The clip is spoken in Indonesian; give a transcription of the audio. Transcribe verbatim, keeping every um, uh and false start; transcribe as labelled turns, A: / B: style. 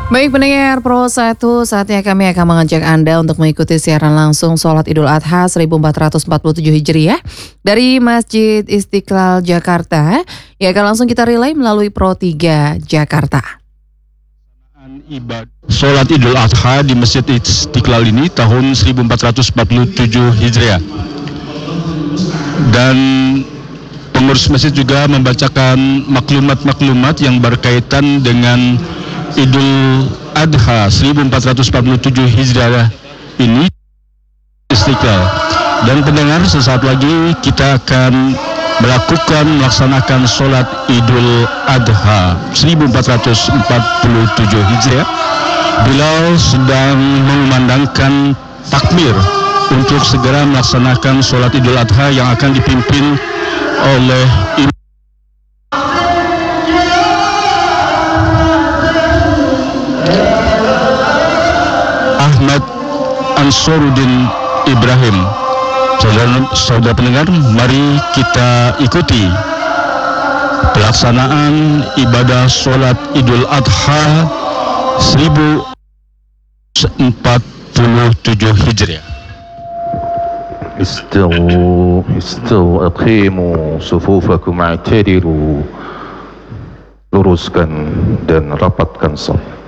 A: Baik pendengar Pro satu, saatnya kami akan mengajak Anda untuk mengikuti siaran langsung Sholat Idul Adha seribu empat ratus empat puluh tujuh Hijriah dari Masjid Istiqlal Jakarta. Ya, akan langsung kita relay melalui Pro tiga Jakarta.
B: Ibadah Sholat Idul Adha di Masjid Istiqlal ini tahun seribu empat ratus empat puluh tujuh Hijriah. Dan pengurus masjid juga membacakan maklumat-maklumat yang berkaitan dengan Idul Adha seribu empat ratus empat puluh tujuh Hijriah ini Istiqlal. Dan pendengar, sesaat lagi kita akan melakukan melaksanakan sholat Idul Adha seribu empat ratus empat puluh tujuh Hijriah. Bilal sedang mengumandangkan takbir untuk segera melaksanakan sholat Idul Adha yang akan dipimpin oleh Imam Ahmad Ansaruddin Ibrahim. Saudara, saudara pendengar, mari kita ikuti pelaksanaan ibadah sholat Idul Adha seribu empat puluh tujuh Hijriah.
C: استووا استووا أقيموا صفوفكم اعتدلوا, luruskan dan rapatkan saf.